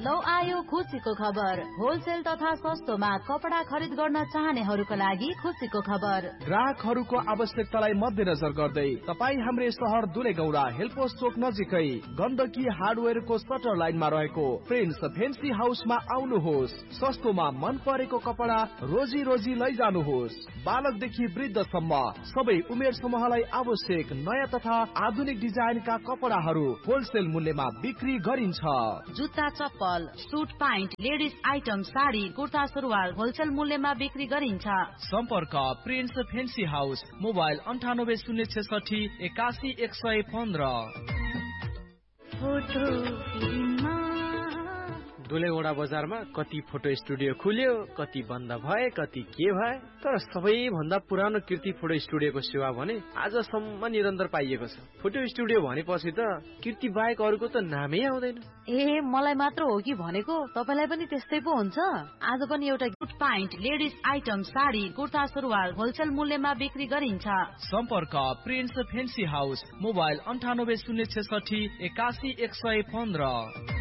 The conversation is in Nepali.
लौ आयो खुसीको खबर। होलसेल तथा सस्तोमा कपडा खरिद गर्न चाहनेहरूका लागि खुसीको खबर। ग्राहकहरूको आवश्यकतालाई मध्यनजर गर्दै तपाईँ हाम्रै सहर दुलेगौडा हेलपोस्ट चोक नजिकै गण्डकी हार्डवेयरको सटर लाइनमा रहेको प्रिन्स फेन्सी हाउसमा आउनुहोस्। सस्तोमा मन परेको कपडा रोजी रोजी लैजानुहोस्। बालकदेखि वृद्धसम्म सबै उमेर समूहलाई आवश्यक नयाँ तथा आधुनिक डिजाइनका कपडाहरू होलसेल मूल्यमा बिक्री गरिन्छ। जुत्ता, चप्पल, suit, pant, ladies item, sari, kurta, सुरुवाल होलसेल मूल्यमा बिक्री गरिन्छ। सम्पर्क प्रिन्स फेन्सी हाउस, मोबाइल 9806 81 115। दुलेगौडा बजारमा कति फोटो स्टुडियो खुल्यो, कति बन्द भए, कति के भए, तर सबैभन्दा पुरानो कीर्ति फोटो स्टुडियोको सेवा भने आजसम्म निरन्तर पाइएको छ। फोटो स्टुडियो भनेपछि त कीर्ति बाहेक अरूको त नामै आउँदैन। ए मलाई मात्र हो कि भनेको, तपाईलाई पनि त्यस्तै पो हुन्छ? आज पनि एउटा suit, pant, ladies item, sari, kurta, सुरुवाल होलसेल मूल्यमा बिक्री गरिन्छ। सम्पर्क प्रिन्स फेन्सी हाउस, मोबाइल 9806 81 115।